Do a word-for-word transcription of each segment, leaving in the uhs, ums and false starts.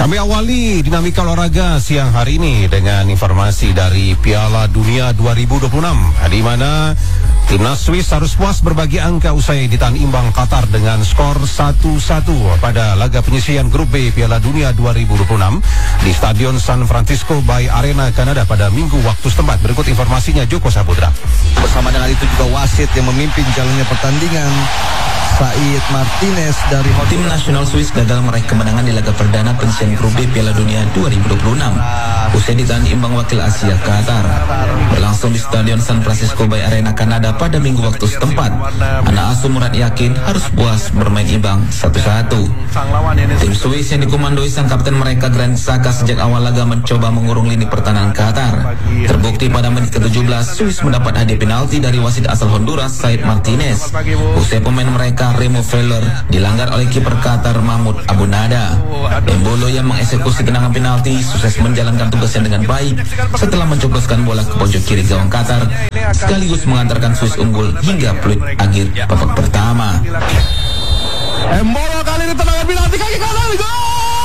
Kami awali dinamika olahraga siang hari ini dengan informasi dari Piala Dunia dua ribu dua puluh enam, di mana timnas Swiss harus puas berbagi angka usai ditahan imbang Qatar dengan skor satu satu pada laga penyisihan grup B Piala Dunia dua ribu dua puluh enam di Stadion San Francisco Bay Arena, Kanada pada Minggu waktu setempat. Berikut informasinya Joko Saputra. Bersama dengan itu juga wasit yang memimpin jalannya pertandingan, Said Martinez dari tim nasional Swiss gagal meraih kemenangan di laga perdana penyisihan grup B Piala Dunia dua ribu dua puluh enam usai ditahan imbang wakil Asia Qatar. Berlangsung di Stadion San Francisco Bay Arena, Kanada pada Minggu waktu setempat. Anak asuh Murad yakin harus puas bermain imbang satu satu. Tim Swiss yang dikomandoi sang kapten mereka Granit Xhaka sejak awal laga mencoba mengurung lini pertahanan Qatar. Terbukti pada menit ke tujuh belas Swiss mendapat hadiah penalti dari wasit asal Honduras Said Martinez usai pemain mereka Remo Freuler dilanggar oleh kiper Qatar Mahmoud Abunada. Embolo yang mengeksekusi tendangan penalti sukses menjalankan tugasnya dengan baik setelah mencobloskan bola ke pojok kiri gawang Qatar sekaligus mengantarkan Swiss unggul hingga peluit akhir babak pertama. Embolo kali ini tendangan penalti kaki kanan, gol!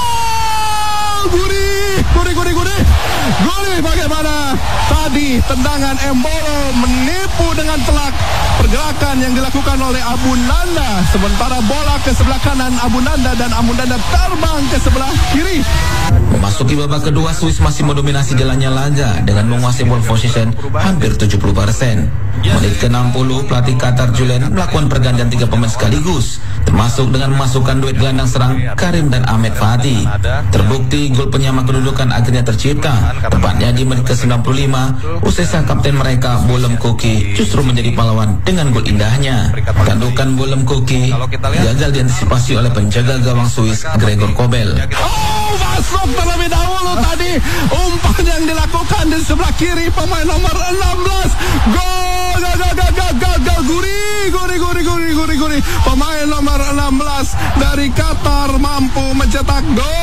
Guri, guri, guri, guri, guri. Bagaimana tadi tendangan Embolo menipu dengan telak pergerakan yang dilakukan oleh Abunanda, sementara bola ke sebelah kanan Abunanda dan Abunanda terbang ke sebelah kiri. Memasuki babak kedua, Swiss masih mendominasi jalannya laga dengan menguasai ball position hampir tujuh puluh persen. Menit ke enam puluh, pelatih Qatar Julen melakukan pergantian tiga pemain sekaligus, termasuk dengan memasukkan duet gelandang serang Karim dan Ahmed Fatih. Terbukti gol penyama kedudukan akhirnya tercipta, tepatnya di menit ke sembilan puluh lima, usai sang kapten mereka Bolem Koki justru menjadi pahlawan dengan gol indahnya. Tandukan Bolem Koki gagal diantisipasi oleh penjaga gawang Swiss Gregor Kobel. Oh, masuk terlebih dahulu tadi umpan yang dilakukan di sebelah kiri pemain nomor enam belas. Gol, gol, gol, gol, gol, gol, guri, guri, guri, guri, guri, guri. Pemain nomor enam belas dari Qatar mampu mencetak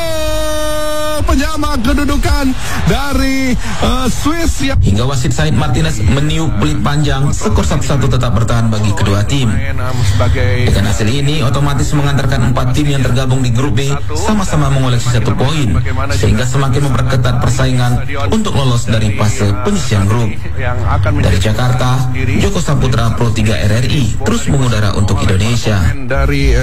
gol penyama kedudukan dari uh, Swiss. Hingga wasit Said Martinez meniup peluit panjang, skor satu satu tetap bertahan bagi kedua tim. Dengan hasil ini otomatis mengantarkan empat tim yang tergabung di grup B sama-sama mengoleksi satu poin, sehingga semakin memperketat persaingan untuk lolos dari fase penyisihan grup. Dari Jakarta, Joko Saputra Pro tiga R R I terus mengudara untuk Indonesia. Dari